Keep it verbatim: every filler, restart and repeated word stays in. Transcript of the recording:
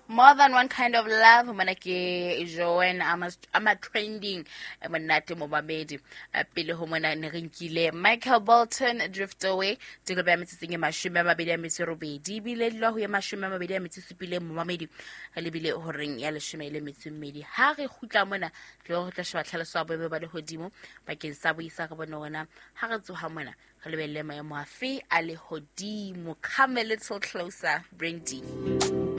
More Than One Kind of Love mona ke Joanne ama ama trending monate mo babedi pele ho mona ne re nkile Michael Bolton Drift Away tlo ba metsitseng e mashome a mabedi a metso robedi bile dilo ho ya mashome a mabedi a metso supile mo mamedi le bile ho reng ya leshome le metso mmedi ha re khutla mona tlo go tla shwa tlhaloso ba be ba le hodimo ba ke sa buisa ka bona ona ha re tsoha mona re lebelle maemo afi a le hodimo. Come a little closer, bring D.